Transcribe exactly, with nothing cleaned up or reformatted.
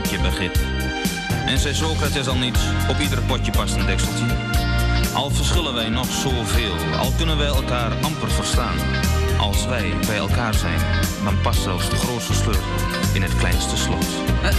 je begit. En zei Socrates al niets, op ieder potje past een dekseltje. Al verschillen wij nog zoveel, al kunnen wij elkaar amper verstaan. Als wij bij elkaar zijn, dan past zelfs de grootste sleutel in het kleinste slot. Uh,